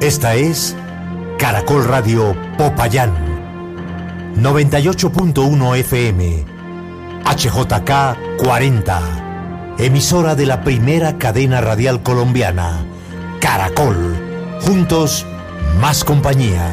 Esta es Caracol Radio Popayán, 98.1 FM, HJK 40, emisora de la primera cadena radial colombiana, Caracol, juntos, más compañía.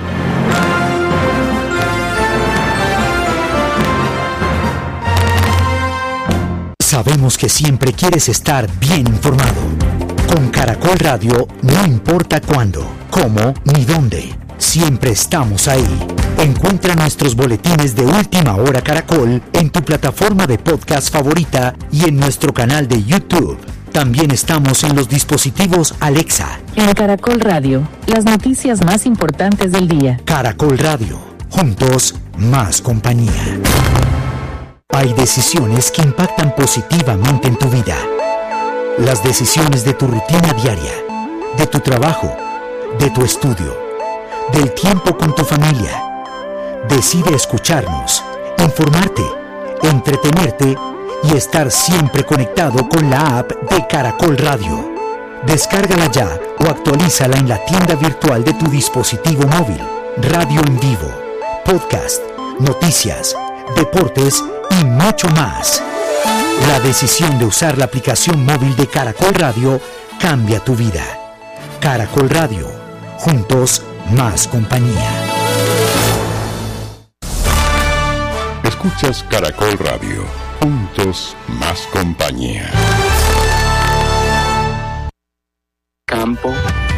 Sabemos que siempre quieres estar bien informado. Con Caracol Radio no importa cuándo, cómo ni dónde. Siempre estamos ahí. Encuentra nuestros boletines de Última Hora Caracol en tu plataforma de podcast favorita y en nuestro canal de YouTube. También estamos en los dispositivos Alexa. En Caracol Radio, las noticias más importantes del día. Caracol Radio, juntos, más compañía. Hay decisiones que impactan positivamente en tu vida. Las decisiones de tu rutina diaria, de tu trabajo, de tu estudio, del tiempo con tu familia. Decide escucharnos, informarte, entretenerte y estar siempre conectado con la app de Caracol Radio. Descárgala ya o actualízala en la tienda virtual de tu dispositivo móvil. Radio en vivo, podcast, noticias, deportes y mucho más. La decisión de usar la aplicación móvil de Caracol Radio cambia tu vida. Caracol Radio, juntos, más compañía. Escuchas Caracol Radio, juntos, más compañía. Campo.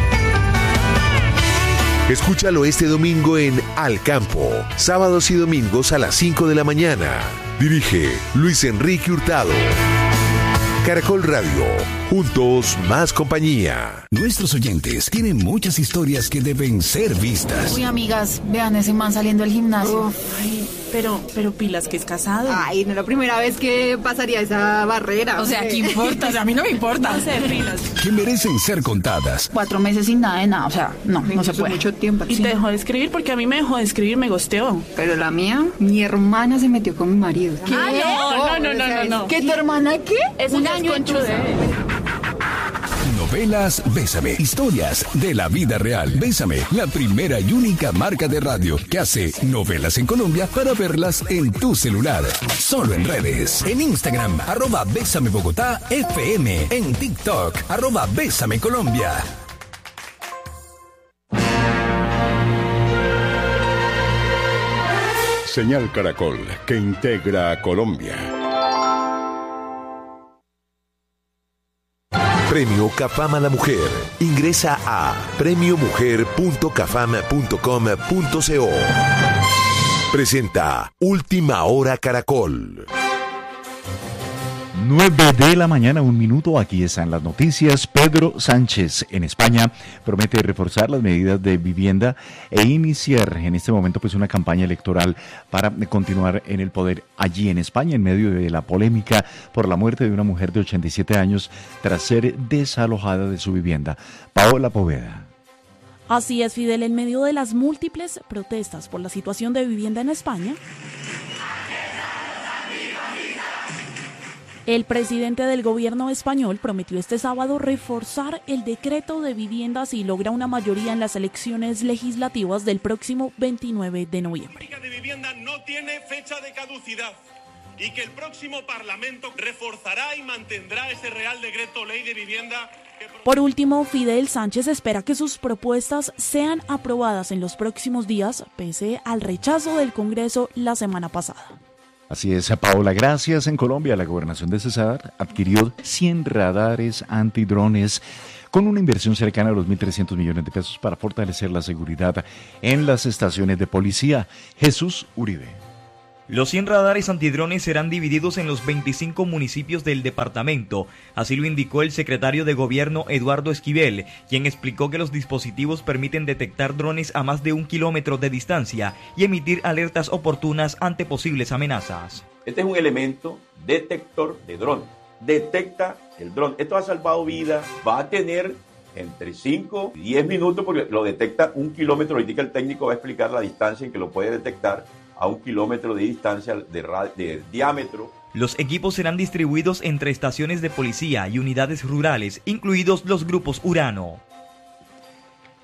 Escúchalo este domingo en Al Campo, sábados y domingos a las 5 de la mañana. Dirige Luis Enrique Hurtado. Caracol Radio, juntos, más compañía. Nuestros oyentes tienen muchas historias que deben ser vistas. Uy, amigas, vean ese man saliendo del gimnasio. Ay, pero pilas que es casado. Ay, no es la primera vez que pasaría esa barrera. O sea, ¿qué importa? O sea, a mí no me importa. No sé, pilas. Que merecen ser contadas. 4 meses sin nada de nada, o sea, no se puede. Mucho tiempo. Y te dejó de escribir porque a mí me dejó de escribir, me gosteó. Pero la mía, mi hermana se metió con mi marido. ¿Qué? No. ¿Qué, tu hermana qué? Es un año conchudo. Novelas Bésame. Historias de la vida real. Bésame, la primera y única marca de radio que hace novelas en Colombia para verlas en tu celular. Solo en redes. En Instagram, @Bésame Bogotá FM. En TikTok, @Bésame Colombia. Señal Caracol, que integra a Colombia. Premio CAFAM a la Mujer. Ingresa a premiomujer.cafam.com.co. Presenta Última Hora Caracol. 9 de la mañana, 1 minuto. Aquí están las noticias. Pedro Sánchez en España promete reforzar las medidas de vivienda e iniciar en este momento pues una campaña electoral para continuar en el poder allí en España en medio de la polémica por la muerte de una mujer de 87 años tras ser desalojada de su vivienda. Paola Poveda. Así es, Fidel, en medio de las múltiples protestas por la situación de vivienda en España, el presidente del gobierno español prometió este sábado reforzar el decreto de vivienda si logra una mayoría en las elecciones legislativas del próximo 29 de noviembre. La política de vivienda no tiene fecha de caducidad y que el próximo Parlamento reforzará y mantendrá ese Real Decreto Ley de Vivienda. Por último, Fidel Sánchez espera que sus propuestas sean aprobadas en los próximos días, pese al rechazo del Congreso la semana pasada. Así es, Paola, gracias. En Colombia, la gobernación de Cesar adquirió 100 radares antidrones con una inversión cercana a los 1.300 millones de pesos para fortalecer la seguridad en las estaciones de policía. Jesús Uribe. Los 100 radares antidrones serán divididos en los 25 municipios del departamento, así lo indicó el secretario de Gobierno Eduardo Esquivel, quien explicó que los dispositivos permiten detectar drones a más de 1 kilómetro de distancia y emitir alertas oportunas ante posibles amenazas. Este es un elemento detector de dron, detecta el dron. Esto ha salvado vidas, va a tener entre 5 y 10 minutos porque lo detecta 1 kilómetro, ahorita el técnico va a explicar la distancia en que lo puede detectar, a 1 kilómetro de distancia de diámetro. Los equipos serán distribuidos entre estaciones de policía y unidades rurales, incluidos los grupos Urano.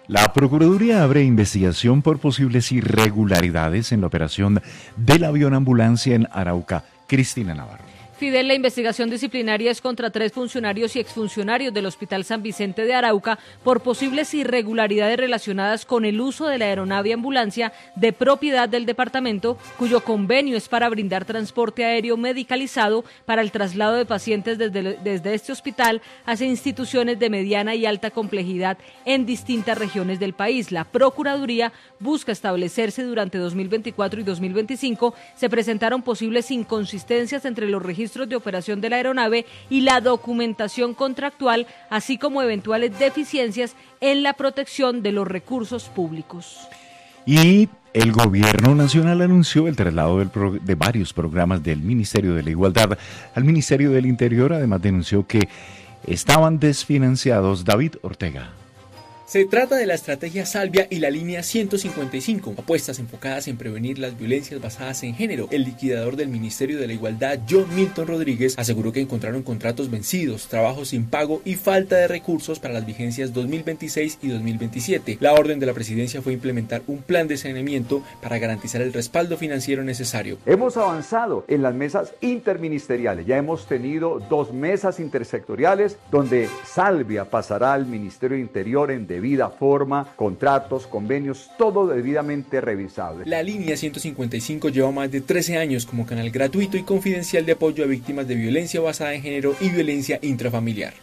La Procuraduría abre investigación por posibles irregularidades en la operación de la avionambulancia en Arauca. Cristina Navarro. Fidel, la investigación disciplinaria es contra 3 funcionarios y exfuncionarios del Hospital San Vicente de Arauca por posibles irregularidades relacionadas con el uso de la aeronave ambulancia de propiedad del departamento, cuyo convenio es para brindar transporte aéreo medicalizado para el traslado de pacientes desde este hospital hacia instituciones de mediana y alta complejidad en distintas regiones del país. La Procuraduría busca establecerse durante 2024 y 2025. Se presentaron posibles inconsistencias entre los registros de operación de la aeronave y la documentación contractual, así como eventuales deficiencias en la protección de los recursos públicos. Y el Gobierno Nacional anunció el traslado de varios programas del Ministerio de la Igualdad al Ministerio del Interior. Además, denunció que estaban desfinanciados. David Ortega. Se trata de la estrategia Salvia y la línea 155, apuestas enfocadas en prevenir las violencias basadas en género. El liquidador del Ministerio de la Igualdad, John Milton Rodríguez, aseguró que encontraron contratos vencidos, trabajos sin pago y falta de recursos para las vigencias 2026 y 2027. La orden de la presidencia fue implementar un plan de saneamiento para garantizar el respaldo financiero necesario. Hemos avanzado en las mesas interministeriales. Ya hemos tenido 2 mesas intersectoriales donde Salvia pasará al Ministerio de Interior en debida forma, contratos, convenios, todo debidamente revisable. La línea 155 lleva más de 13 años como canal gratuito y confidencial de apoyo a víctimas de violencia basada en género y violencia intrafamiliar.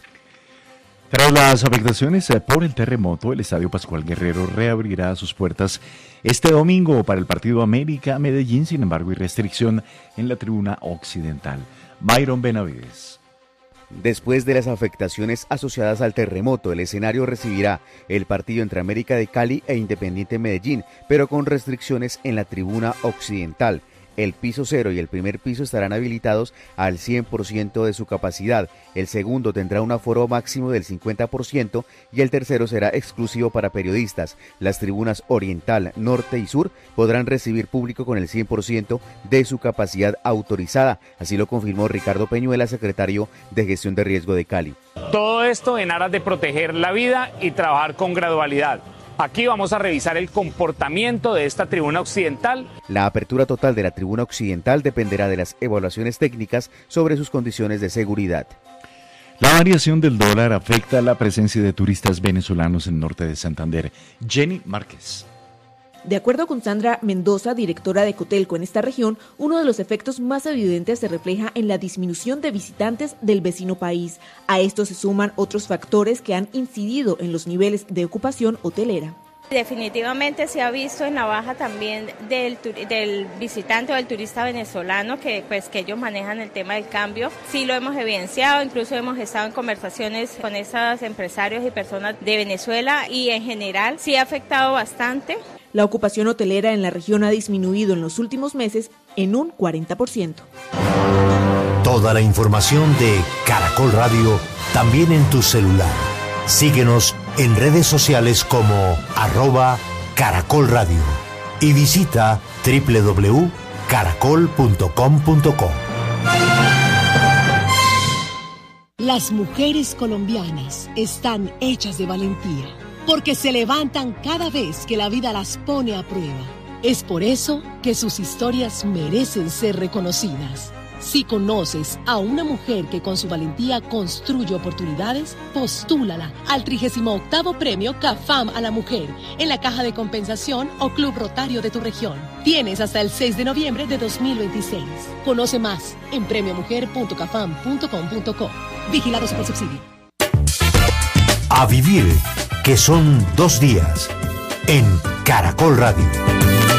Tras las afectaciones por el terremoto, el Estadio Pascual Guerrero reabrirá sus puertas este domingo para el partido América-Medellín. Sin embargo, hay restricción en la tribuna occidental. Byron Benavides. Después de las afectaciones asociadas al terremoto, el escenario recibirá el partido entre América de Cali e Independiente Medellín, pero con restricciones en la tribuna occidental. El piso 0 y el primer piso estarán habilitados al 100% de su capacidad. El segundo tendrá un aforo máximo del 50% y el tercero será exclusivo para periodistas. Las tribunas oriental, norte y sur podrán recibir público con el 100% de su capacidad autorizada. Así lo confirmó Ricardo Peñuela, secretario de Gestión de Riesgo de Cali. Todo esto en aras de proteger la vida y trabajar con gradualidad. Aquí vamos a revisar el comportamiento de esta tribuna occidental. La apertura total de la tribuna occidental dependerá de las evaluaciones técnicas sobre sus condiciones de seguridad. La variación del dólar afecta la presencia de turistas venezolanos en el norte de Santander. Jenny Márquez. De acuerdo con Sandra Mendoza, directora de Cotelco en esta región, uno de los efectos más evidentes se refleja en la disminución de visitantes del vecino país. A esto se suman otros factores que han incidido en los niveles de ocupación hotelera. Definitivamente se ha visto en la baja también del visitante o del turista venezolano que ellos manejan el tema del cambio. Sí lo hemos evidenciado, incluso hemos estado en conversaciones con esos empresarios y personas de Venezuela y en general sí ha afectado bastante. La ocupación hotelera en la región ha disminuido en los últimos meses en un 40%. Toda la información de Caracol Radio también en tu celular. Síguenos en redes sociales como @Caracol Radio y visita www.caracol.com.co. Las mujeres colombianas están hechas de valentía, porque se levantan cada vez que la vida las pone a prueba. Es por eso que sus historias merecen ser reconocidas. Si conoces a una mujer que con su valentía construye oportunidades, postúlala al 38º Premio CAFAM a la Mujer en la Caja de Compensación o Club Rotario de tu región. Tienes hasta el 6 de noviembre de 2026. Conoce más en premiomujer.cafam.com.co. Vigilado Supersubsidio. A vivir, que son 2 días, en Caracol Radio.